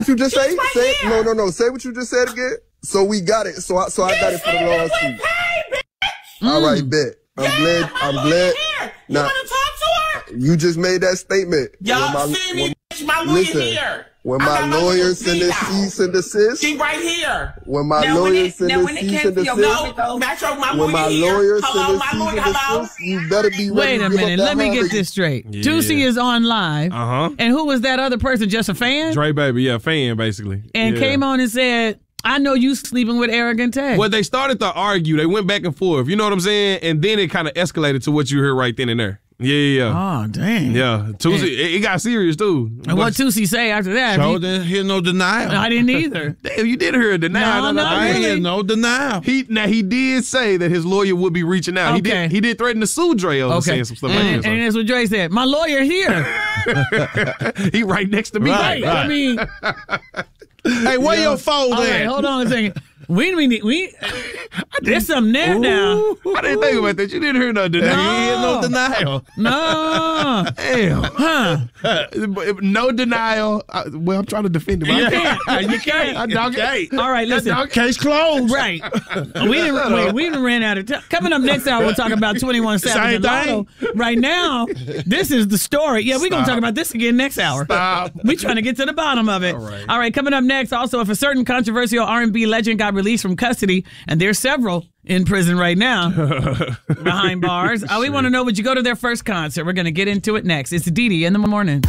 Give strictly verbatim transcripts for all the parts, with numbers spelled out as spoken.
What you just say? Right say here. no, no, no. Say what you just said again. So we got it. So I, so I got it for the lawsuit. Mm. All right, bet. I'm yeah, glad. I'm glad. Here. You Now, want to talk to her? you just made that statement. Y'all When see me, when- bitch, my lawyer listen, here. When I my got my lawyer send a now. cease and desist. She right here. When my Now, when lawyer it- send now, a when it cease came and to your- desist. No, Metro, my When lawyer my here. lawyer Hello, send a my cease lawyer, and hello. desist, you better be ready Wait to a give up minute. that Let me get holiday. this straight. Yeah. Juicy is on live. Uh-huh. And who was that other person? Just a fan? Dre Baby, yeah, fan, basically. And yeah. came on and said, I know you sleeping with Arrogant Tay. Well, they started to argue. They went back and forth. You know what I'm saying? And then it kind of escalated to what you heard right then and there. Yeah, yeah, yeah. Oh, dang. Yeah. Tusi, it, it got serious, too. And what Tusi say after that? So He- didn't hear no denial. I didn't either. Damn, you did hear a denial. No, no, I ain't really. hear no denial. He now he did say that his lawyer would be reaching out. He Okay. did he did threaten to sue Dre over Okay. saying some stuff And, like that. and that's what Dre said. My lawyer here. So. He right next to me. Right. I mean, Hey, where your phone all right, at? hold on a second. We we need we. There's something there now. I didn't think about that. You didn't hear no You denial. ain't hear no denial. No. Damn. Huh. No denial. I, well, I'm trying to defend him. You I can't. You can't. I dog it. All right, listen. Case closed. Right. We didn't wait, we didn't ran out of time. Coming up next hour, we'll talk about twenty-one Savage and Same Lotto. Right now, this is the story. Yeah, we're gonna talk about this again next hour. Stop. We trying to get to the bottom of it. All right. All right, coming up next, also, if a certain controversial R and B legend got released from custody, and there's several in prison right now behind bars, uh, we want to know, would you go to their first concert? We're gonna get into it next. It's Dee Dee in the morning.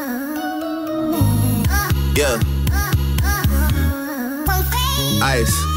Yeah. Ice.